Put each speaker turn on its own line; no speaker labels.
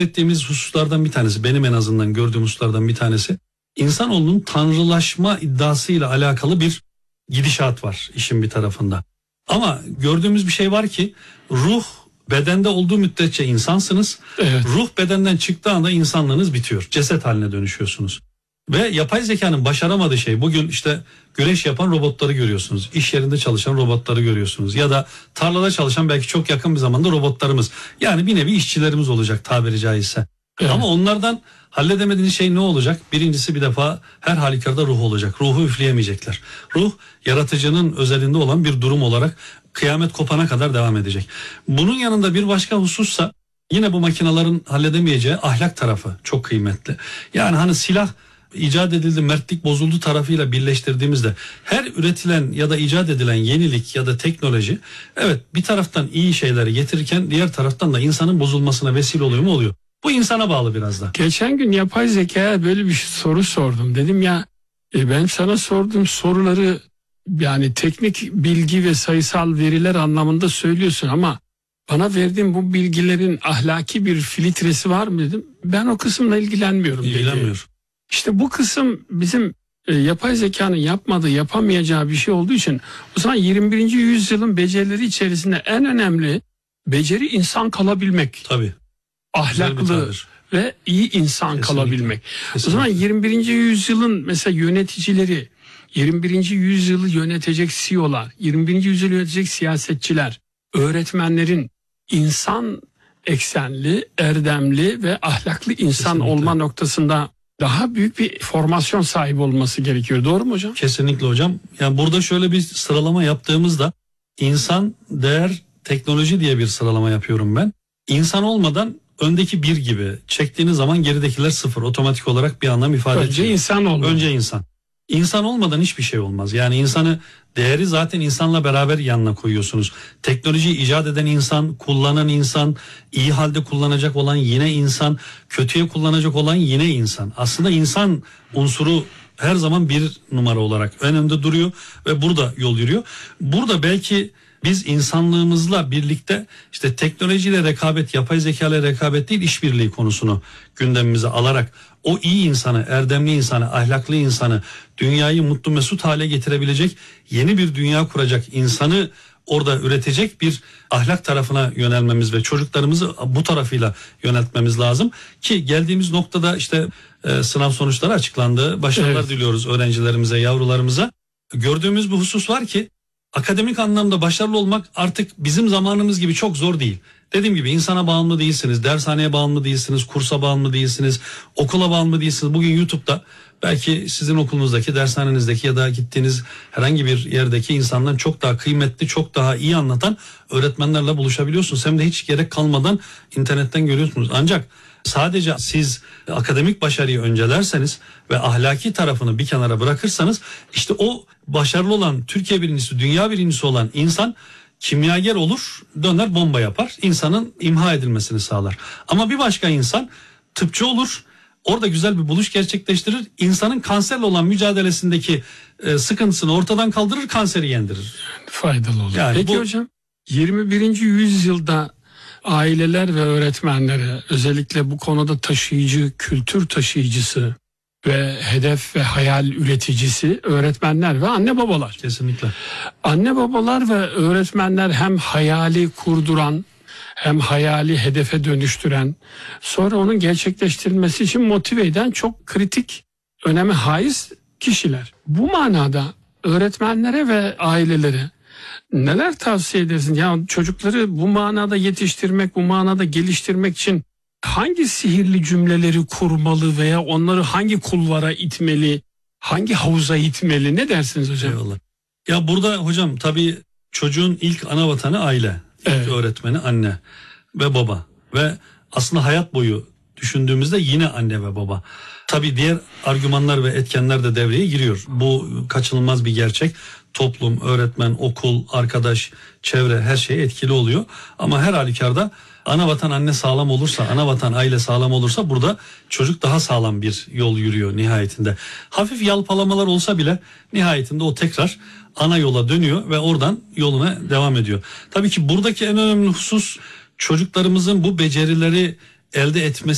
ettiğimiz hususlardan bir tanesi, benim en azından gördüğüm hususlardan bir tanesi, insanoğlunun tanrılaşma iddiasıyla alakalı bir gidişat var işin bir tarafında. Ama gördüğümüz bir şey var ki, ruh bedende olduğu müddetçe insansınız.
Evet.
Ruh bedenden çıktığı anda insanlığınız bitiyor. Ceset haline dönüşüyorsunuz. Ve yapay zekanın başaramadığı şey, bugün işte güreş yapan robotları görüyorsunuz. İş yerinde çalışan robotları görüyorsunuz. Ya da tarlada çalışan, belki çok yakın bir zamanda robotlarımız. Yani bir nevi işçilerimiz olacak tabiri caizse.
Evet.
Ama onlardan halledemediğiniz şey ne olacak? Birincisi, bir defa her halükarda ruh olacak. Ruhu üfleyemeyecekler. Ruh yaratıcının özelinde olan bir durum olarak kıyamet kopana kadar devam edecek. Bunun yanında bir başka husussa, yine bu makinelerin halledemeyeceği ahlak tarafı çok kıymetli. Yani hani silah icat edildi, mertlik bozuldu tarafıyla birleştirdiğimizde her üretilen ya da icat edilen yenilik ya da teknoloji, evet, bir taraftan iyi şeyleri getirirken diğer taraftan da insanın bozulmasına vesile oluyor mu? Oluyor. Bu insana bağlı biraz da.
Geçen gün yapay zekaya böyle bir soru sordum. Dedim ya, ben sana sorduğum soruları yani teknik bilgi ve sayısal veriler anlamında söylüyorsun ama bana verdiğin bu bilgilerin ahlaki bir filtresi var mı dedim. Ben o kısımla ilgilenmiyorum dedi.
İlgilenmiyor.
İşte bu kısım bizim yapay zekanın yapmadığı, yapamayacağı bir şey olduğu için o zaman 21. yüzyılın becerileri içerisinde en önemli beceri insan kalabilmek.
Tabii.
Ahlaklı ve iyi insan
Kesinlikle.
kalabilmek.
Kesinlikle.
O zaman 21. yüzyılın mesela yöneticileri, 21. yüzyılı yönetecek CEO'lar, 21. yüzyılı yönetecek siyasetçiler, öğretmenlerin insan eksenli, erdemli ve ahlaklı insan
Kesinlikle.
olma noktasında daha büyük bir formasyon sahibi olması gerekiyor. Doğru mu hocam?
Kesinlikle hocam. Yani burada şöyle bir sıralama yaptığımızda, insan, değer, teknoloji diye bir sıralama yapıyorum ben. İnsan olmadan öndeki bir gibi çektiğiniz zaman geridekiler sıfır. Otomatik olarak bir anlam ifade ediyor.
Önce insan olmalı.
Önce insan. İnsan olmadan hiçbir şey olmaz. Yani insanı, değeri zaten insanla beraber yanına koyuyorsunuz. Teknolojiyi icat eden insan, kullanan insan, iyi halde kullanacak olan yine insan, kötüye kullanacak olan yine insan. Aslında insan unsuru her zaman bir numara olarak önünde duruyor ve burada yol yürüyor. Burada belki biz insanlığımızla birlikte işte teknolojiyle rekabet, yapay zeka ile rekabet değil, işbirliği konusunu gündemimize alarak o iyi insanı, erdemli insanı, ahlaklı insanı, dünyayı mutlu mesut hale getirebilecek, yeni bir dünya kuracak insanı orada üretecek bir ahlak tarafına yönelmemiz ve çocuklarımızı bu tarafıyla yöneltmemiz lazım. Ki geldiğimiz noktada işte sınav sonuçları açıklandı. Başarılar
Evet.
diliyoruz öğrencilerimize, yavrularımıza. Gördüğümüz bir husus var ki, akademik anlamda başarılı olmak artık bizim zamanımız gibi çok zor değil. Dediğim gibi insana bağımlı değilsiniz, dershaneye bağımlı değilsiniz, kursa bağımlı değilsiniz, okula bağımlı değilsiniz. Bugün YouTube'da belki sizin okulunuzdaki, dershanenizdeki ya da gittiğiniz herhangi bir yerdeki insandan çok daha kıymetli, çok daha iyi anlatan öğretmenlerle buluşabiliyorsunuz. Hem de hiç gerek kalmadan internetten görüyorsunuz. Ancak sadece siz akademik başarıyı öncelerseniz ve ahlaki tarafını bir kenara bırakırsanız, işte o başarılı olan, Türkiye birincisi, dünya birincisi olan insan kimyager olur, döner bomba yapar, insanın imha edilmesini sağlar. Ama bir başka insan tıpçı olur, orada güzel bir buluş gerçekleştirir, insanın kanserle olan mücadelesindeki sıkıntısını ortadan kaldırır, kanseri yendirir.
Faydalı olur.
Yani
Peki hocam, 21. yüzyılda aileler ve öğretmenlere, özellikle bu konuda taşıyıcı, kültür taşıyıcısı ve hedef ve hayal üreticisi öğretmenler ve anne babalar.
Kesinlikle.
Anne babalar ve öğretmenler hem hayali kurduran, hem hayali hedefe dönüştüren, sonra onun gerçekleştirilmesi için motive eden çok kritik, öneme haiz kişiler. Bu manada öğretmenlere ve ailelere neler tavsiye edersin? Ya çocukları bu manada yetiştirmek, bu manada geliştirmek için hangi sihirli cümleleri kurmalı veya onları hangi kulvara itmeli, hangi havuza itmeli? Ne dersiniz hocam?
Eyvallah. Ya burada hocam tabii çocuğun ilk ana vatanı aile. İlk
Evet.
öğretmeni anne ve baba. Ve aslında hayat boyu düşündüğümüzde yine anne ve baba. Tabii diğer argümanlar ve etkenler de devreye giriyor. Bu kaçınılmaz bir gerçek. Toplum, öğretmen, okul, arkadaş, çevre, her şey etkili oluyor. Ama her halükarda ana vatan anne sağlam olursa, ana vatan aile sağlam olursa burada çocuk daha sağlam bir yol yürüyor nihayetinde. Hafif yalpalamalar olsa bile nihayetinde o tekrar ana yola dönüyor ve oradan yoluna devam ediyor. Tabii ki buradaki en önemli husus, çocuklarımızın bu becerileri elde etmesi